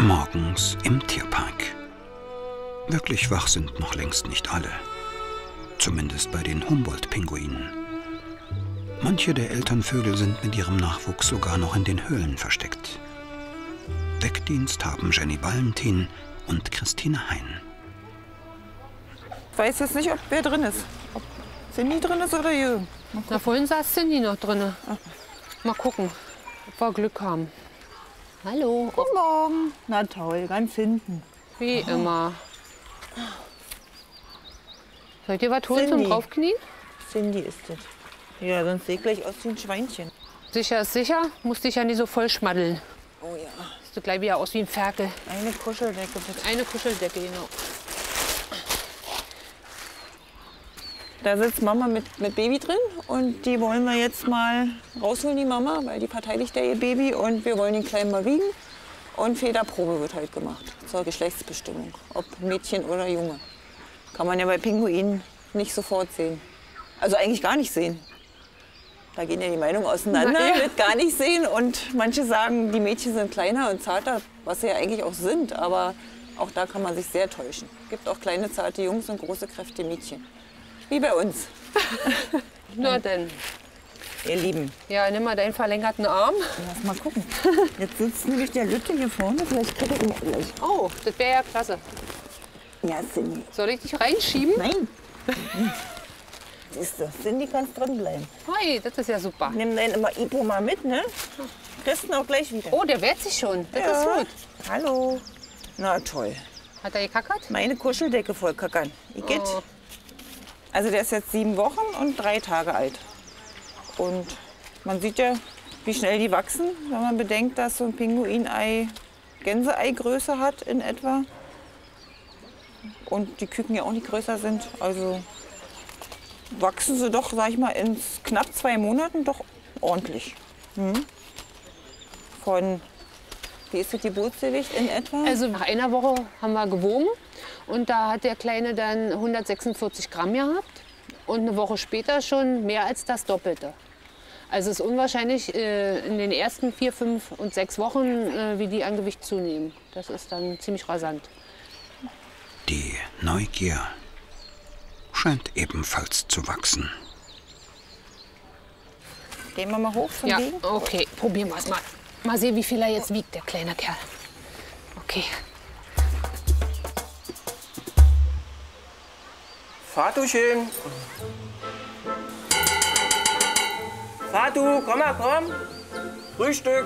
Morgens im Tierpark. Wirklich wach sind noch längst nicht alle. Zumindest bei den Humboldt-Pinguinen. Manche der Elternvögel sind mit ihrem Nachwuchs sogar noch in den Höhlen versteckt. Deckdienst haben Jenny Valentin und Christine Hein. Ich weiß jetzt nicht, ob wer drin ist. Ob Cindy drin ist oder Jürgen. Na, vorhin saß Cindy noch drin. Mal gucken, ob wir Glück haben. Hallo. Guten Morgen. Na toll, ganz hinten. Wie immer. Sollt ihr was holen zum Cindy. Draufknien? Cindy ist das. Ja, sonst sehe ich gleich aus wie ein Schweinchen. Sicher ist sicher, musst dich ja nicht so voll schmaddeln. Oh ja. Siehst du gleich wieder aus wie ein Ferkel. Eine Kuscheldecke bitte. Eine Kuscheldecke, genau. Da sitzt Mama mit Baby drin und die wollen wir jetzt mal rausholen, die Mama, weil die verteidigt ja ihr Baby und wir wollen den Kleinen mal wiegen. Und Federprobe wird heute gemacht zur Geschlechtsbestimmung, ob Mädchen oder Junge. Kann man ja bei Pinguinen nicht sofort sehen. Also eigentlich gar nicht sehen. Da gehen ja die Meinungen auseinander, Na ja. wird gar nicht sehen. Und manche sagen, die Mädchen sind kleiner und zarter, was sie ja eigentlich auch sind. Aber auch da kann man sich sehr täuschen. Es gibt auch kleine, zarte Jungs und große, kräftige Mädchen. Wie bei uns. Na denn. Ihr Lieben, Ja, nimm mal deinen verlängerten Arm. lass mal gucken. Jetzt sitzt nämlich der Lütte hier vorne. Vielleicht kriege ich ihn gleich. Oh, das wäre ja klasse. Ja, Cindy. Soll ich dich reinschieben? Nein. Siehst du, Cindy kannst drin bleiben. Hey, das ist ja super. Nimm deinen immer Ipo mal mit, ne? Kriegst ihn auch gleich wieder. Oh, der wehrt sich schon. Das ist gut. Hallo. Na toll. Hat er gekackert? Meine Kuscheldecke voll kackern. Ich geht. Oh. Also der ist jetzt 7 Wochen und 3 Tage alt. Und man sieht ja, wie schnell die wachsen, wenn man bedenkt, dass so ein Pinguinei Gänseeigröße hat in etwa. Und die Küken ja auch nicht größer sind. Also wachsen sie doch, sag ich mal, in knapp 2 Monaten doch ordentlich. Von, wie ist das Geburtsgewicht in etwa? Also nach einer Woche haben wir gewogen und da hat der Kleine dann 146 Gramm gehabt und eine Woche später schon mehr als das Doppelte. Also es ist unwahrscheinlich in den ersten 4, 5 und 6 Wochen, wie die an Gewicht zunehmen. Das ist dann ziemlich rasant. Die Neugier scheint ebenfalls zu wachsen. Gehen wir mal hoch zum Ja, Wiegen? okay, probieren wir es mal. Mal sehen, wie viel er jetzt wiegt, der kleine Kerl. Okay. Fatuchen! Fatu, komm mal, komm! Frühstück!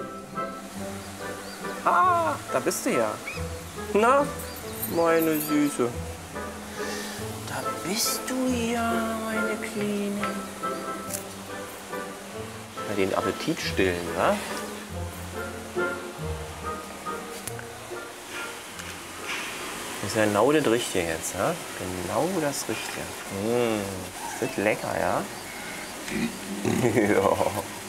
Ah, da bist du ja. Na, meine Süße. Da bist du ja, meine Kleine. Na, den Appetit stillen, wa? Das ist ja genau das Richtige jetzt, ja? Genau das Richtige. Ist das lecker, ja? Ja.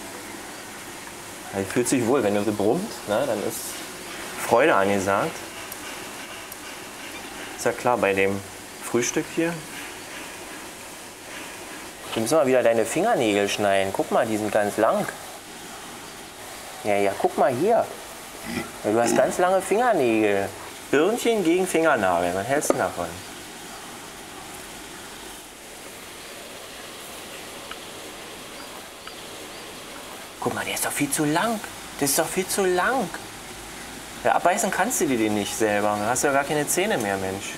Er fühlt sich wohl, wenn du so brummt, ne, dann ist Freude angesagt. Ist ja klar, bei dem Frühstück hier. Du musst mal wieder deine Fingernägel schneiden. Guck mal, die sind ganz lang. Ja, guck mal hier. Ja, du hast ganz lange Fingernägel. Birnchen gegen Fingernagel. Was hältst du davon? Guck mal, der ist doch viel zu lang. Der ist doch viel zu lang. Ja, abbeißen kannst du dir den nicht selber. Du hast ja gar keine Zähne mehr, Mensch.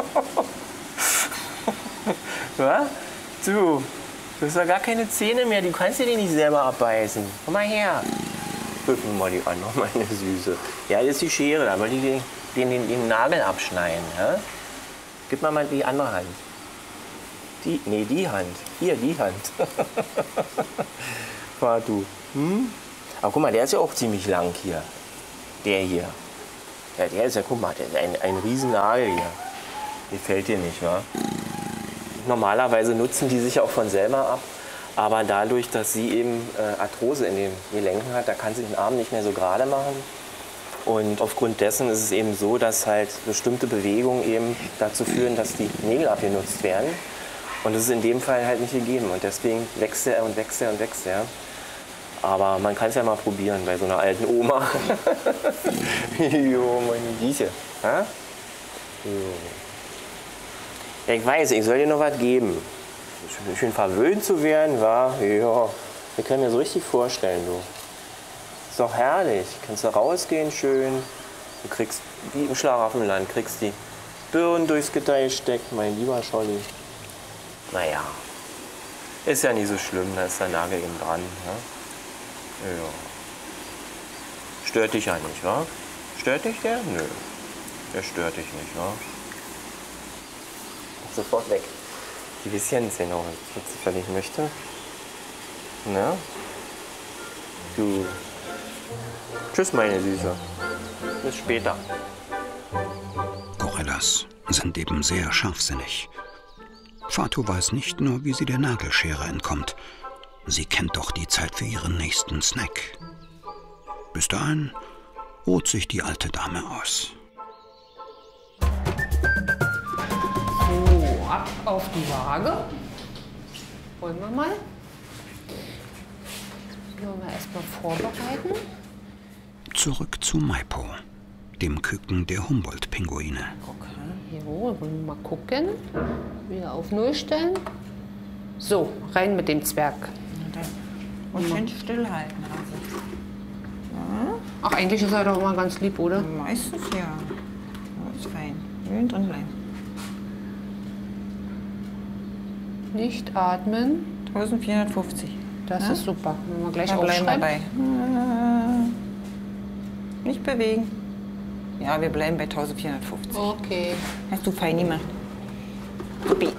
Was? Du hast ja gar keine Zähne mehr. Du kannst dir die nicht selber abbeißen. Komm mal her. Guck mir mal die an, meine Süße. Ja, das ist die Schere. Da wollte ich den Nagel abschneiden. Ja? Gib mal die andere Hand. Die Hand. Hier, die Hand. Fahr du. Aber guck mal, der ist ja auch ziemlich lang hier. Der hier. Ja, der ist ja, guck mal, der ist ein Riesennagel hier. Gefällt dir nicht, wa? Normalerweise nutzen die sich auch von selber ab. Aber dadurch, dass sie eben Arthrose in den Gelenken hat, da kann sie den Arm nicht mehr so gerade machen. Und aufgrund dessen ist es eben so, dass halt bestimmte Bewegungen eben dazu führen, dass die Nägel abgenutzt werden. Und das ist in dem Fall halt nicht gegeben. Und deswegen wächst er und wächst er und wächst er. Aber man kann es ja mal probieren bei so einer alten Oma. Jo, meine Güte. Ja, ich weiß, ich soll dir noch was geben. Schön verwöhnt zu werden, war, ja, ich kann mir so richtig vorstellen, du. Ist doch herrlich. Kannst du rausgehen schön. Du kriegst, wie im Schlaraffenland, kriegst die Birnen durchs Gitter gesteckt, mein lieber Scholli. Naja, ist ja nicht so schlimm, da ist der Nagel eben dran. Ne? Ja. Stört dich ja nicht, wa? Stört dich der? Nö, der stört dich nicht, wa? Sofort weg. Die wissen es genau, was ich möchte. Na? Du. Tschüss, meine Süße. Bis später. Gorillas sind eben sehr scharfsinnig. Fatu weiß nicht nur, wie sie der Nagelschere entkommt. Sie kennt doch die Zeit für ihren nächsten Snack. Bis dahin ruht sich die alte Dame aus. So, ab auf die Waage. Wollen wir mal. Das wollen wir erstmal vorbereiten. Zurück zu Maipo, dem Küken der Humboldt-Pinguine. Okay, jo, wollen wir mal gucken. Wieder auf Null stellen. So, rein mit dem Zwerg. Und schön stillhalten. Also. Ach, eigentlich ist er doch immer ganz lieb, oder? Meistens ja. Ja, ist fein. Schön drin bleiben. Nicht atmen. 1450. Das ist super. Wenn wir gleich Da bleiben wir aufschreiben. bei. Nicht bewegen. Ja, wir bleiben bei 1450. Okay. Hast du fein gemacht. Supi.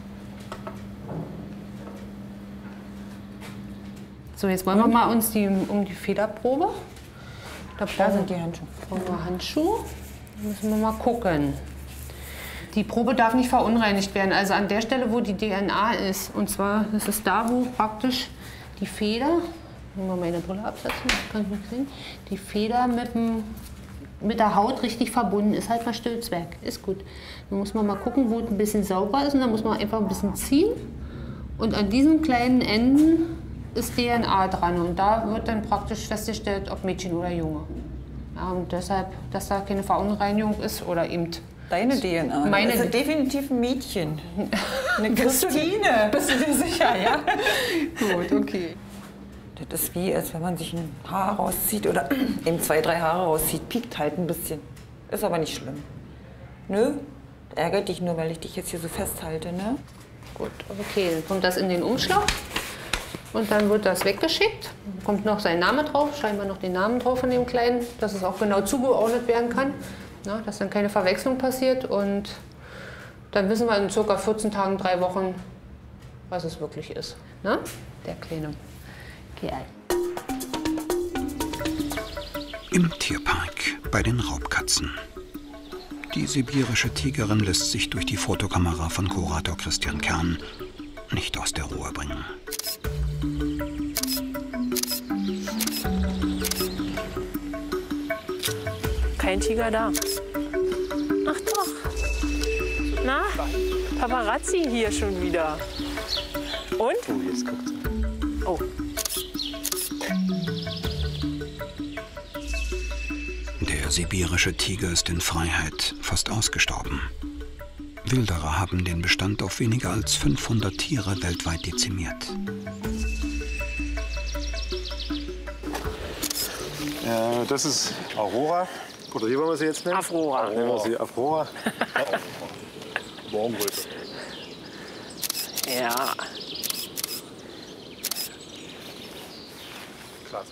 So, jetzt wollen wir mal uns um die Federprobe. Da sind die Handschuhe. brauchen wir Handschuhe. Da müssen wir mal gucken. Die Probe darf nicht verunreinigt werden. Also an der Stelle, wo die DNA ist. Und zwar, das ist da, wo praktisch die Feder, ich muss mal meine Brille absetzen, das kann ich nicht sehen, die Feder mit der Haut richtig verbunden ist. Halt mal still, Zwerg. Ist gut. Dann muss man mal gucken, wo es ein bisschen sauber ist. Und dann muss man einfach ein bisschen ziehen. Und an diesen kleinen Enden ist DNA dran. Und da wird dann praktisch festgestellt, ob Mädchen oder Junge. Ja, und deshalb, dass da keine Verunreinigung ist oder eben Deine DNA. Meine das ist definitiv ein Mädchen. Eine Christine. Bist du dir sicher, ja? Gut, okay. Das ist wie, als wenn man sich ein Haar rauszieht oder eben 2, 3 Haare rauszieht. Piekt halt ein bisschen. Ist aber nicht schlimm. Nö, ärgert dich nur, weil ich dich jetzt hier so festhalte, ne? Gut, okay. Dann kommt das in den Umschlag. Und dann wird das weggeschickt. Kommt noch sein Name drauf. Schreiben wir noch den Namen drauf von dem Kleinen, dass es auch genau zugeordnet werden kann. Na, dass dann keine Verwechslung passiert. Und dann wissen wir in ca. 14 Tagen, 3 Wochen, was es wirklich ist. Na? Der kleine Kerl. Im Tierpark bei den Raubkatzen. Die sibirische Tigerin lässt sich durch die Fotokamera von Kurator Christian Kern nicht aus der Ruhe bringen. Kein Tiger da. Ach doch. Na, Paparazzi hier schon wieder. Und? Oh, jetzt guckt sie. Oh. Der sibirische Tiger ist in Freiheit fast ausgestorben. Wilderer haben den Bestand auf weniger als 500 Tiere weltweit dezimiert. Das ist Aurora. Oder wie wollen wir sie jetzt nennen? Afrora. Nennen wir sie Afrora. Morgenröte. Ja. Klasse.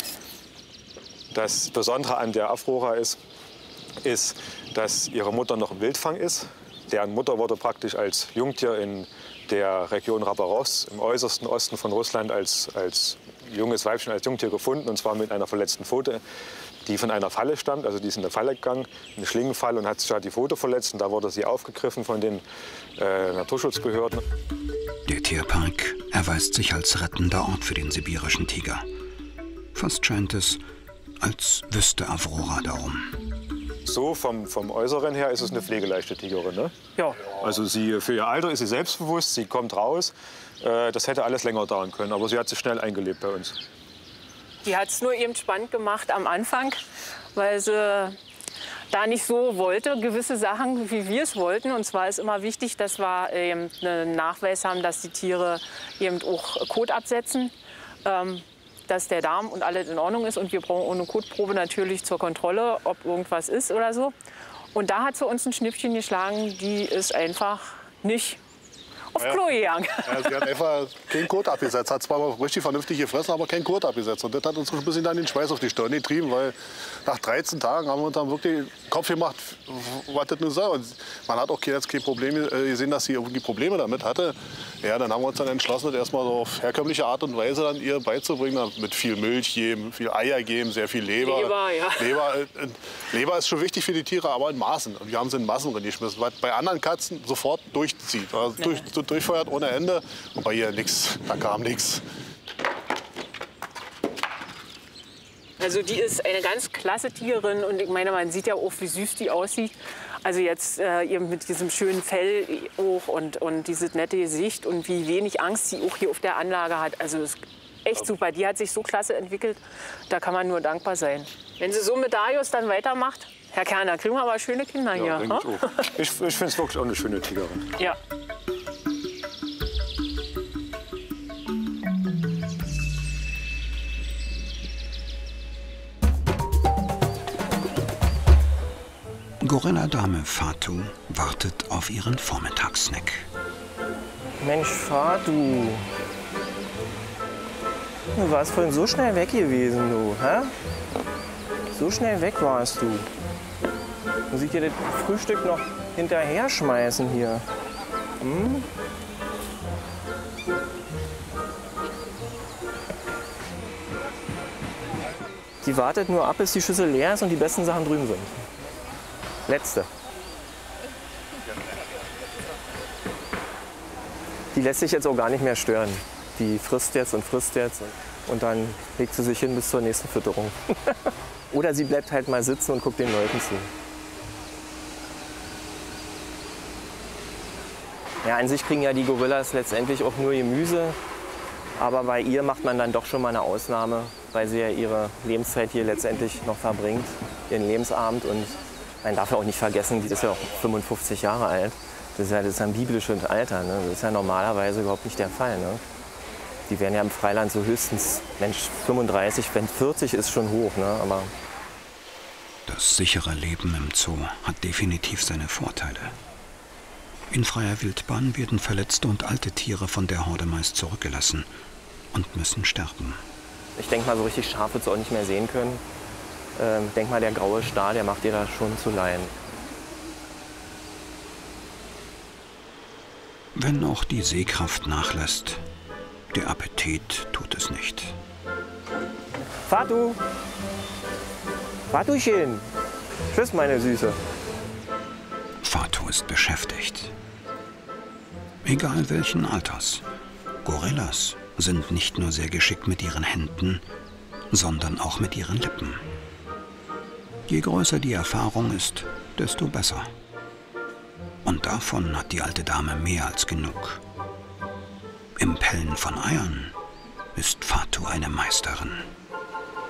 Das Besondere an der Afrora ist, dass ihre Mutter noch im Wildfang ist. Deren Mutter wurde praktisch als Jungtier in der Region Rabaros im äußersten Osten von Russland als junges Weibchen, als Jungtier gefunden. Und zwar mit einer verletzten Pfote, die von einer Falle stammt. Also die ist in eine Falle gegangen, eine Schlingenfalle, und hat sich die Pfote verletzt. Und da wurde sie aufgegriffen von den Naturschutzbehörden. Der Tierpark erweist sich als rettender Ort für den sibirischen Tiger. Fast scheint es, als wüsste Aurora darum. So vom Äußeren her ist es eine pflegeleichte Tigerin, ne? Ja. Also für ihr Alter ist sie selbstbewusst, sie kommt raus. Das hätte alles länger dauern können, aber sie hat sich schnell eingelebt bei uns. Die hat es nur eben spannend gemacht am Anfang, weil sie da nicht so wollte, gewisse Sachen, wie wir es wollten. Und zwar ist immer wichtig, dass wir eben einen Nachweis haben, dass die Tiere eben auch Kot absetzen, dass der Darm und alles in Ordnung ist. Und wir brauchen auch eine Kotprobe natürlich zur Kontrolle, ob irgendwas ist oder so. Und da hat sie uns ein Schnippchen geschlagen, die ist einfach nicht auf Klo gegangen. Ja, sie hat einfach keinen Kot abgesetzt. Hat zwar mal richtig vernünftig gefressen, aber keinen Kot abgesetzt. Und das hat uns ein bisschen dann den Schweiß auf die Stirn getrieben, weil nach 13 Tagen haben wir uns dann wirklich den Kopf gemacht, was das nun soll. Und man hat auch jetzt kein Problem gesehen, dass sie irgendwie Probleme damit hatte. Ja, dann haben wir uns dann entschlossen, das erstmal so auf herkömmliche Art und Weise dann ihr beizubringen. Mit viel Milch geben, viel Eier geben, sehr viel Leber. Leber ist schon wichtig für die Tiere, aber in Maßen. Und wir haben sie in Massen reingeschmissen, was bei anderen Katzen sofort durchzieht. Also durchfeuert ohne Ende. Und bei ihr nichts, da kam nichts. Also die ist eine ganz klasse Tierin und ich meine, man sieht ja auch, wie süß die aussieht. Also jetzt eben mit diesem schönen Fell auch und dieses nette Gesicht und wie wenig Angst sie auch hier auf der Anlage hat. Also das ist echt super. Die hat sich so klasse entwickelt, da kann man nur dankbar sein. Wenn sie so mit Darius dann weitermacht, Herr Kerner, kriegen wir aber schöne Kinder hier. Denke ich auch. Ich finde es wirklich auch eine schöne Tigerin. Ja. Gorilla-Dame Fatu wartet auf ihren Vormittagssnack. Mensch, Fatu. Du warst vorhin so schnell weg gewesen, du. Hä? So schnell weg warst du. Muss ich dir das Frühstück noch hinterher schmeißen hier? Hm? Die wartet nur ab, bis die Schüssel leer ist und die besten Sachen drüben sind. Letzte. Die lässt sich jetzt auch gar nicht mehr stören. Die frisst jetzt und dann legt sie sich hin bis zur nächsten Fütterung. Oder sie bleibt halt mal sitzen und guckt den Leuten zu. Ja, an sich kriegen ja die Gorillas letztendlich auch nur Gemüse. Aber bei ihr macht man dann doch schon mal eine Ausnahme, weil sie ja ihre Lebenszeit hier letztendlich noch verbringt, ihren Lebensabend. Und man darf ja auch nicht vergessen, die ist ja auch 55 Jahre alt. Das ist ja ein biblisches Alter. Ne? Das ist ja normalerweise überhaupt nicht der Fall. Ne? Die werden ja im Freiland so höchstens, Mensch, 35, wenn 40 ist schon hoch. Ne? Aber das sichere Leben im Zoo hat definitiv seine Vorteile. In freier Wildbahn werden verletzte und alte Tiere von der Horde meist zurückgelassen und müssen sterben. Ich denke mal, so richtig scharf wird es auch nicht mehr sehen können. Denk mal, der graue Star, der macht dir da schon zu leiden. Wenn auch die Sehkraft nachlässt, der Appetit tut es nicht. Fatu! Fatuchen! Tschüss, meine Süße. Fatu ist beschäftigt. Egal welchen Alters. Gorillas sind nicht nur sehr geschickt mit ihren Händen, sondern auch mit ihren Lippen. Je größer die Erfahrung ist, desto besser. Und davon hat die alte Dame mehr als genug. Im Pellen von Eiern ist Fatu eine Meisterin.